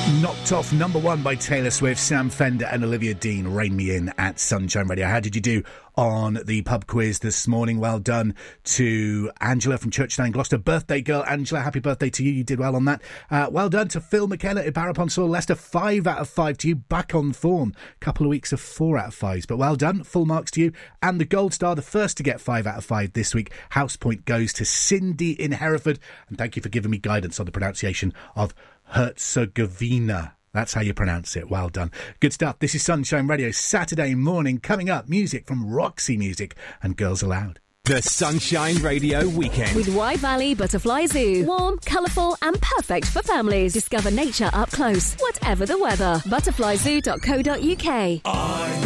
Knocked off number one by Taylor Swift, Sam Fender and Olivia Dean, Rain Me In at Sunshine Radio. How did you do on the pub quiz this morning? Well done to Angela from Churchtown, Gloucester. Birthday girl, Angela, happy birthday to you. You did well on that. Well done to Phil McKenna at Barrow-upon-Soar, Leicester. 5 out of 5 to you. Back on form. Couple of weeks of 4 out of 5s. But well done. Full marks to you. And the gold star, the first to get 5 out of 5 this week. House point goes to Cindy in Hereford. And thank you for giving me guidance on the pronunciation of Herzegovina. That's how you pronounce it. Well done. Good stuff. This is Sunshine Radio, Saturday morning. Coming up, music from Roxy Music and Girls Aloud. The Sunshine Radio Weekend. With Wye Valley Butterfly Zoo. Warm, colourful and perfect for families. Discover nature up close, whatever the weather. Butterflyzoo.co.uk.